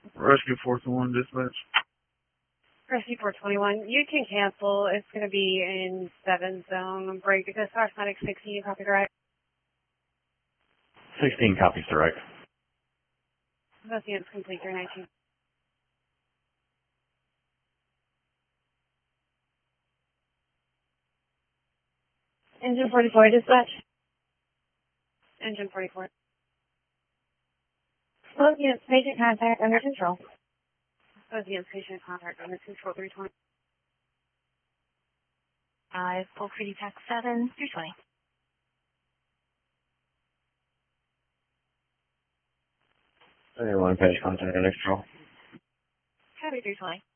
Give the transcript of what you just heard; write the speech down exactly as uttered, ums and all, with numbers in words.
Rescue four twenty-one dispatch. Rescue four twenty-one, you can cancel. It's going to be in seven zone. Break dispatch medic sixteen, copy direct. sixteen copies direct. Both units complete three nineteen. Engine forty-four dispatch. Engine forty-four. Both units patient contact under control. Both units patient contact under control three twenty. Five, full Pretty Pack seven, three twenty. Anyone page contact under control. Copy three twenty.